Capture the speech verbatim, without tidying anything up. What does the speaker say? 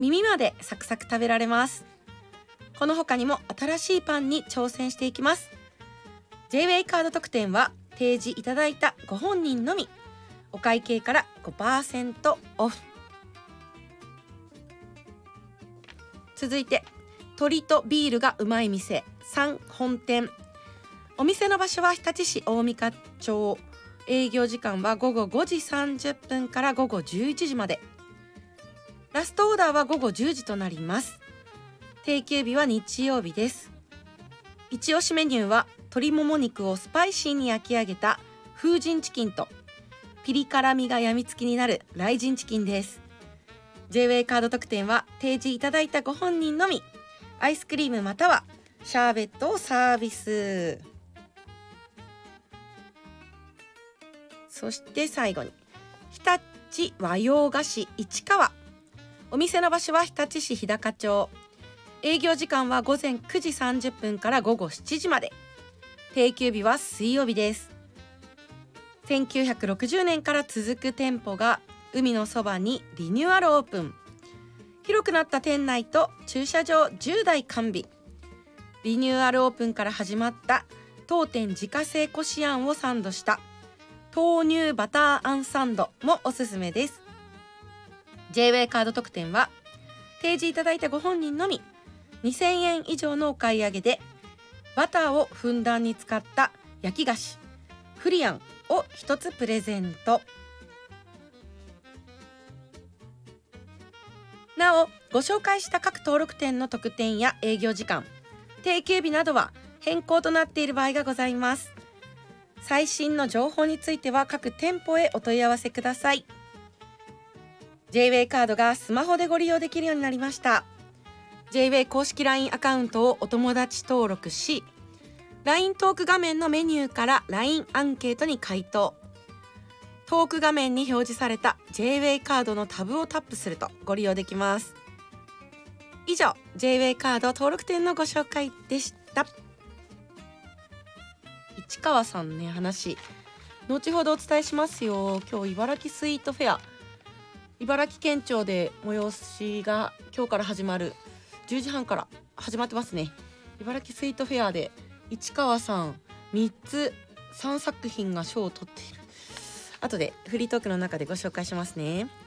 耳までサクサク食べられます。この他にも新しいパンに挑戦していきます。 ジェイウェイ カード特典は提示いただいたご本人のみ、お会計から ごパーセント オフ。続いて鶏とビールがうまい店さん本店。お店の場所は日立市大三課町。営業時間は午後ごじさんじゅっぷんから午後じゅういちじまで。ラストオーダーは午後じゅうじとなります。定休日は日曜日です。一押しメニューは鶏もも肉をスパイシーに焼き上げた風神チキンとピリ辛みがやみつきになる雷神チキンです。 ジェイウェイ カード特典は提示いただいたご本人のみ、アイスクリームまたはシャーベットをサービス。そして最後に日立和洋菓子市川。お店の場所は日立市日高町。営業時間は午前くじさんじゅっぷんから午後しちじまで。定休日は水曜日です。せんきゅうひゃくろくじゅうねんから続く店舗が海のそばにリニューアルオープン。広くなった店内と駐車場じゅうだい完備。リニューアルオープンから始まった当店自家製こしあんをサンドした豆乳バターあんサンドもおすすめです。 ジェイウェイ カード特典は提示いただいたご本人のみ、にせんえん以上のお買い上げでバターをふんだんに使った焼き菓子フリアンを一つプレゼント。なお、ご紹介した各登録店の特典や営業時間、定休日などは変更となっている場合がございます。最新の情報については各店舗へお問い合わせください。 ジェイウェイ カードがスマホでご利用できるようになりました。 ジェイウェイ 公式 ライン アカウントをお友達登録し、 ライン トーク画面のメニューから ライン アンケートに回答。トーク画面に表示された ジェイウェイ カードのタブをタップするとご利用できます。以上 ジェイウェイ カード登録店のご紹介でした。市川さんね、話後ほどお伝えしますよ。今日茨城スイートフェア、茨城県庁で催しが今日から始まる、じゅうじはんから始まってますね。茨城スイートフェアで市川さんみっつさんさく品が賞を取っている。後でフリートークの中でご紹介しますね。